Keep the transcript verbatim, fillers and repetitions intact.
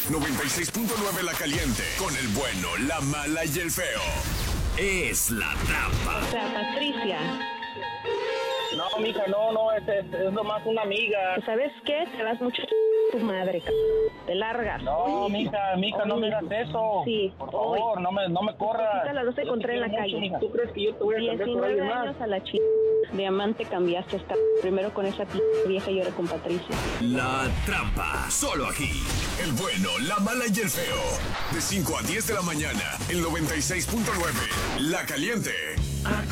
noventa y seis punto nueve La Caliente. Con el bueno, la mala y el feo. Es La Trampa. O sea, Patricia. No, mija, no, no, es, es, es nomás una amiga. ¿Sabes qué? Te das mucho tu madre, c... te largas. No, mija, mija, no me digas eso. Sí, por favor, hoy. no me, no me corras. A las dos te encontré en la mucho, calle. Mija. ¿Tú crees que yo te voy a cambiar por alguien más? años a la chica. Diamante cambiaste esta... Primero con esa p... vieja y ahora con Patricia. La Trampa, solo aquí. El bueno, la mala y el feo. De cinco a diez de la mañana, el noventa y seis punto nueve. La Caliente.